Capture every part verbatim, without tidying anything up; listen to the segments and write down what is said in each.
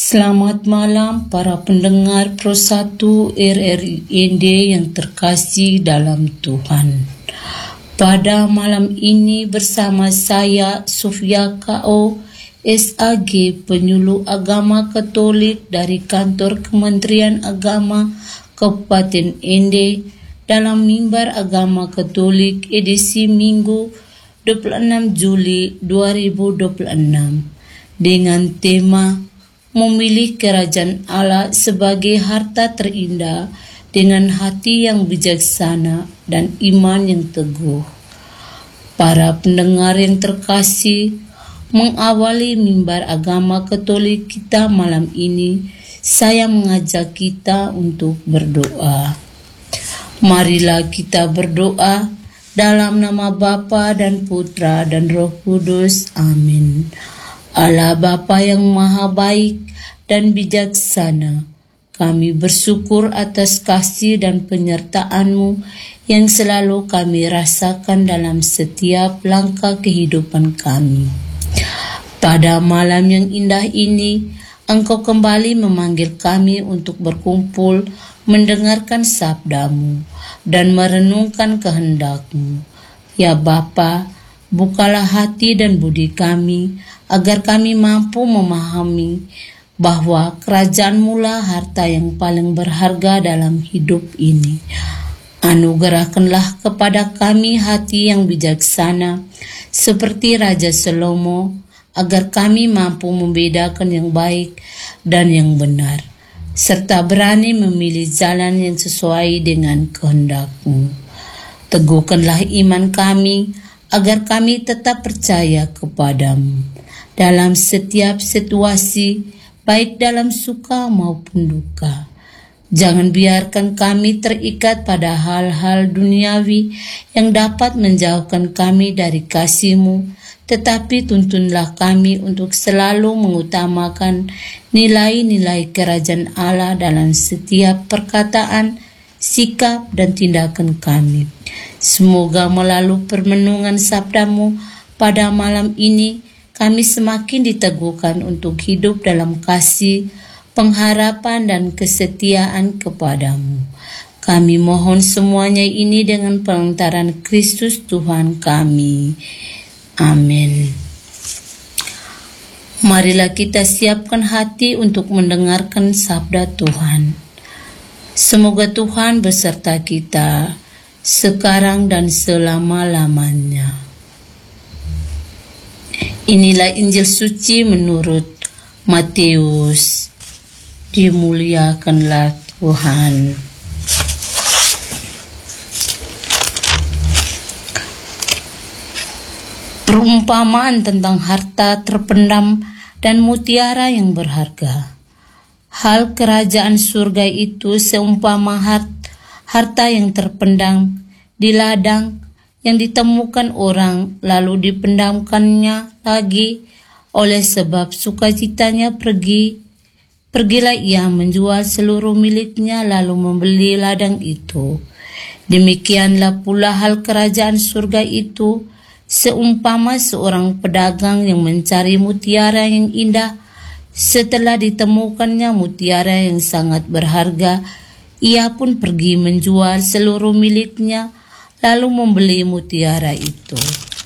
Selamat malam para pendengar Pro satu R R I N D yang terkasih dalam Tuhan. Pada malam ini bersama saya Sofia K O S A G, penyuluh agama Katolik dari Kantor Kementerian Agama Kabupaten N D dalam Mimbar Agama Katolik edisi Minggu dua puluh enam Juli dua ribu dua puluh enam dengan tema Memilih Kerajaan Allah sebagai harta terindah dengan hati yang bijaksana dan iman yang teguh. Para pendengar yang terkasih, mengawali Mimbar Agama Katolik kita malam ini, saya mengajak kita untuk berdoa. Marilah kita berdoa dalam nama Bapa dan Putra dan Roh Kudus. Amin. Allah Bapa yang Maha Baik dan bijaksana, kami bersyukur atas kasih dan penyertaan-Mu yang selalu kami rasakan dalam setiap langkah kehidupan kami. Pada malam yang indah ini, Engkau kembali memanggil kami untuk berkumpul, mendengarkan sabda-Mu, dan merenungkan kehendak-Mu. Ya Bapa, bukalah hati dan budi kami, agar kami mampu memahami bahwa kerajaan-Mu lah harta yang paling berharga dalam hidup ini. Anugerahkanlah kepada kami hati yang bijaksana, seperti Raja Salomo, agar kami mampu membedakan yang baik dan yang benar, serta berani memilih jalan yang sesuai dengan kehendak-Mu. Teguhkanlah iman kami, agar kami tetap percaya kepada-Mu dalam setiap situasi, baik dalam suka maupun duka. Jangan biarkan kami terikat pada hal-hal duniawi yang dapat menjauhkan kami dari kasih-Mu, tetapi tuntunlah kami untuk selalu mengutamakan nilai-nilai kerajaan Allah dalam setiap perkataan, sikap, dan tindakan kami. Semoga melalui permenungan sabda-Mu pada malam ini, kami semakin diteguhkan untuk hidup dalam kasih, pengharapan, dan kesetiaan kepada-Mu. Kami mohon semuanya ini dengan pengantaran Kristus Tuhan kami. Amin. Marilah kita siapkan hati untuk mendengarkan sabda Tuhan. Semoga Tuhan beserta kita sekarang dan selama-lamanya. Inilah Injil suci menurut Matius. Dimuliakanlah Tuhan. Perumpamaan tentang harta terpendam dan mutiara yang berharga. Hal kerajaan surga itu seumpama harta yang terpendam di ladang yang ditemukan orang lalu dipendamkannya lagi. Oleh sebab sukacitanya pergi, pergilah ia menjual seluruh miliknya lalu membeli ladang itu. Demikianlah pula hal kerajaan surga itu seumpama seorang pedagang yang mencari mutiara yang indah. Setelah ditemukannya mutiara yang sangat berharga, ia pun pergi menjual seluruh miliknya lalu membeli mutiara itu.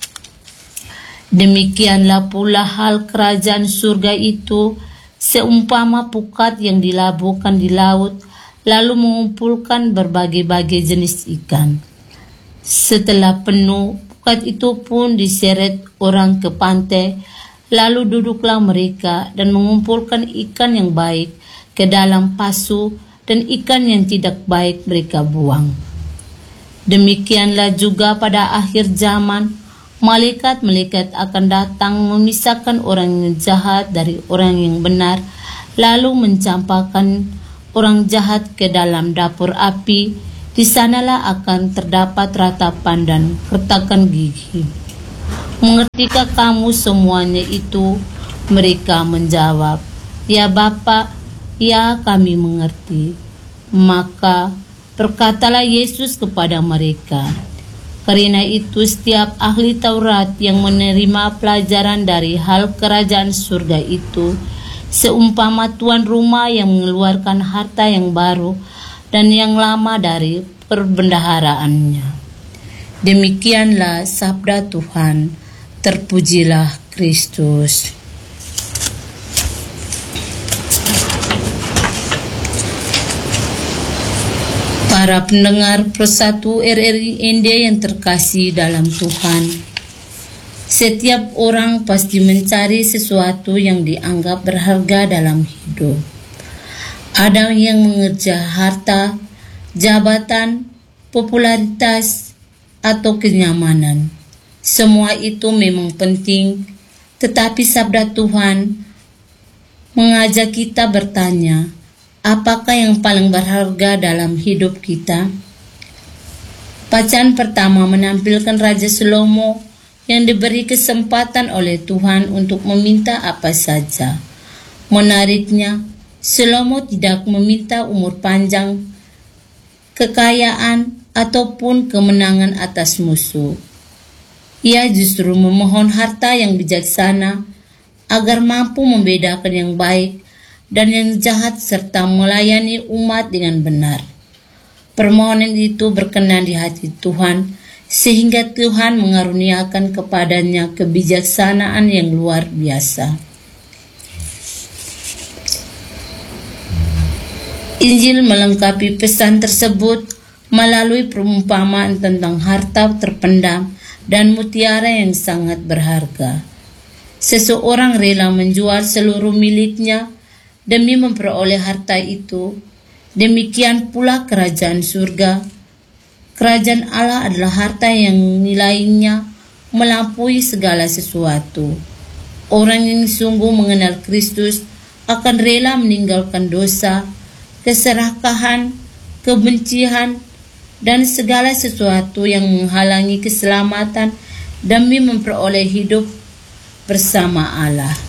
Demikianlah pula hal kerajaan surga itu seumpama pukat yang dilabuhkan di laut lalu mengumpulkan berbagai-bagai jenis ikan. Setelah penuh, pukat itu pun diseret orang ke pantai, lalu duduklah mereka dan mengumpulkan ikan yang baik ke dalam pasu, dan ikan yang tidak baik mereka buang. Demikianlah juga pada akhir zaman, malaikat-malaikat akan datang memisahkan orang yang jahat dari orang yang benar, lalu mencampakkan orang jahat ke dalam dapur api. Di sanalah akan terdapat ratapan dan kertakan gigi. Mengertikah kamu semuanya itu? Mereka menjawab, Ya Bapa, ya kami mengerti. Maka berkatalah Yesus kepada mereka, Karena itu setiap ahli Taurat yang menerima pelajaran dari hal kerajaan surga itu seumpama tuan rumah yang mengeluarkan harta yang baru dan yang lama dari perbendaharaannya. Demikianlah sabda Tuhan. Terpujilah Kristus. Para pendengar Persatu R R I N D yang terkasih dalam Tuhan, setiap orang pasti mencari sesuatu yang dianggap berharga dalam hidup. Ada yang mengejar harta, jabatan, popularitas, atau kenyamanan. Semua itu memang penting, tetapi sabda Tuhan mengajak kita bertanya, apakah yang paling berharga dalam hidup kita? Bacaan pertama menampilkan Raja Salomo yang diberi kesempatan oleh Tuhan untuk meminta apa saja. Menariknya, Salomo tidak meminta umur panjang, kekayaan, ataupun kemenangan atas musuh. Ia justru memohon harta yang bijaksana agar mampu membedakan yang baik dan yang jahat serta melayani umat dengan benar. Permohonan itu berkenan di hati Tuhan sehingga Tuhan mengaruniakan kepadanya kebijaksanaan yang luar biasa. Injil melengkapi pesan tersebut melalui perumpamaan tentang harta terpendam dan mutiara yang sangat berharga. Seseorang rela menjual seluruh miliknya demi memperoleh harta itu. Demikian pula kerajaan surga. Kerajaan Allah adalah harta yang nilainya melampaui segala sesuatu. Orang yang sungguh mengenal Kristus akan rela meninggalkan dosa, keserakahan, kebencian, dan segala sesuatu yang menghalangi keselamatan demi memperoleh hidup bersama Allah.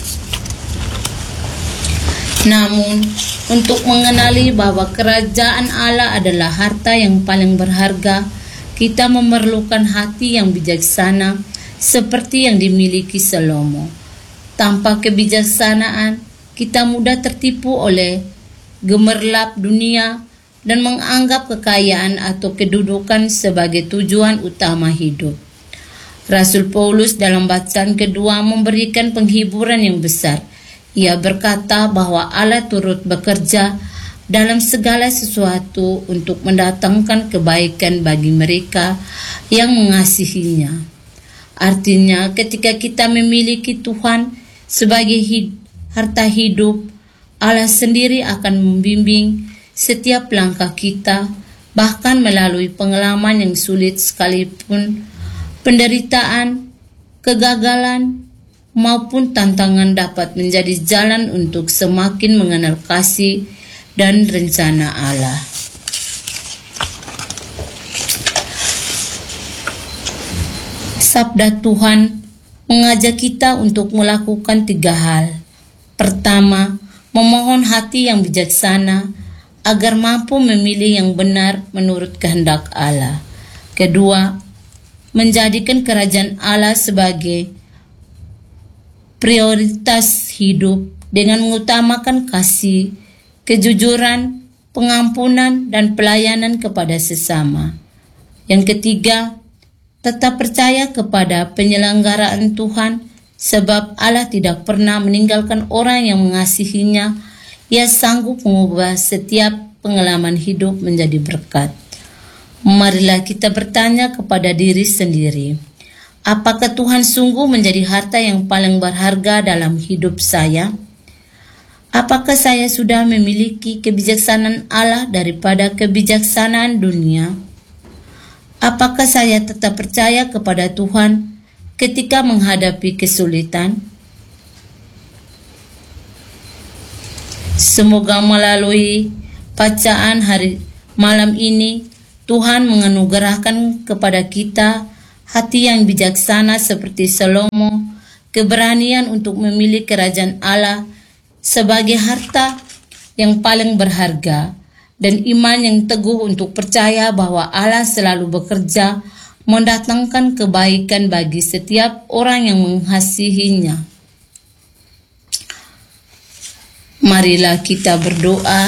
Namun, untuk mengenali bahwa kerajaan Allah adalah harta yang paling berharga, kita memerlukan hati yang bijaksana seperti yang dimiliki Salomo. Tanpa kebijaksanaan, kita mudah tertipu oleh gemerlap dunia dan menganggap kekayaan atau kedudukan sebagai tujuan utama hidup. Rasul Paulus dalam bacaan kedua memberikan penghiburan yang besar. Ia berkata bahwa Allah turut bekerja dalam segala sesuatu untuk mendatangkan kebaikan bagi mereka yang mengasihinya. Artinya, ketika kita memiliki Tuhan sebagai hid- harta hidup, Allah sendiri akan membimbing setiap langkah kita, bahkan melalui pengalaman yang sulit sekalipun, penderitaan, kegagalan, maupun tantangan dapat menjadi jalan untuk semakin mengenal kasih dan rencana Allah. Sabda Tuhan mengajak kita untuk melakukan tiga hal. Pertama, memohon hati yang bijaksana agar mampu memilih yang benar menurut kehendak Allah. Kedua, menjadikan kerajaan Allah sebagai prioritas hidup dengan mengutamakan kasih, kejujuran, pengampunan, dan pelayanan kepada sesama. Yang ketiga, tetap percaya kepada penyelenggaraan Tuhan, sebab Allah tidak pernah meninggalkan orang yang mengasihinya. Ia sanggup mengubah setiap pengalaman hidup menjadi berkat. Marilah kita bertanya kepada diri sendiri, apakah Tuhan sungguh menjadi harta yang paling berharga dalam hidup saya? Apakah saya sudah memiliki kebijaksanaan Allah daripada kebijaksanaan dunia? Apakah saya tetap percaya kepada Tuhan ketika menghadapi kesulitan? Semoga melalui bacaan hari malam ini, Tuhan menganugerahkan kepada kita hati yang bijaksana seperti Salomo, keberanian untuk memilih kerajaan Allah sebagai harta yang paling berharga, dan iman yang teguh untuk percaya bahwa Allah selalu bekerja mendatangkan kebaikan bagi setiap orang yang mengasihinya. Marilah kita berdoa.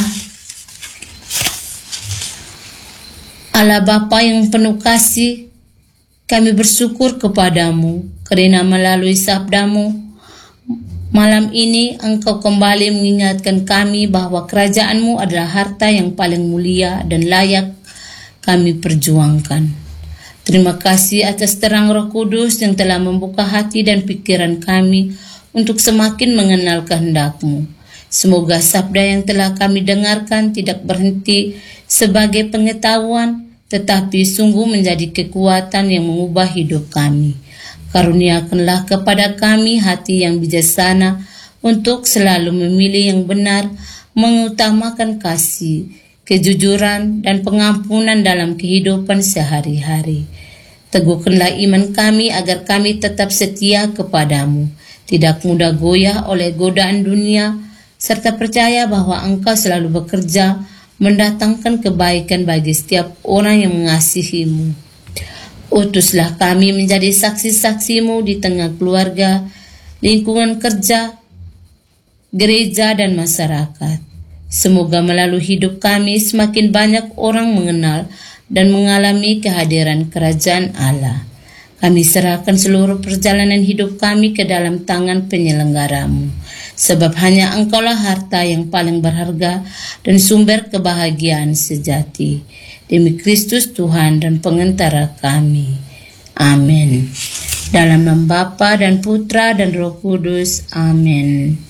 Allah Bapa yang penuh kasih, kami bersyukur kepadamu karena melalui sabdamu malam ini Engkau kembali mengingatkan kami bahwa kerajaan-Mu adalah harta yang paling mulia dan layak kami perjuangkan. Terima kasih atas terang Roh Kudus yang telah membuka hati dan pikiran kami untuk semakin mengenal kehendak-Mu. Semoga sabda yang telah kami dengarkan tidak berhenti sebagai pengetahuan, tetapi sungguh menjadi kekuatan yang mengubah hidup kami. Karuniakanlah kepada kami hati yang bijaksana untuk selalu memilih yang benar, mengutamakan kasih, kejujuran, dan pengampunan dalam kehidupan sehari-hari. Teguhkanlah iman kami agar kami tetap setia kepadamu, tidak mudah goyah oleh godaan dunia, serta percaya bahwa Engkau selalu bekerja mendatangkan kebaikan bagi setiap orang yang mengasihi-Mu. Utuslah kami menjadi saksi-saksi-Mu di tengah keluarga, lingkungan kerja, gereja, dan masyarakat. Semoga melalui hidup kami semakin banyak orang mengenal dan mengalami kehadiran kerajaan Allah. Kami serahkan seluruh perjalanan hidup kami ke dalam tangan penyelenggara-Mu, sebab hanya Engkaulah harta yang paling berharga dan sumber kebahagiaan sejati. Demi Kristus Tuhan dan pengantara kami. Amin. Dalam nama Bapa dan Putra dan Roh Kudus. Amin.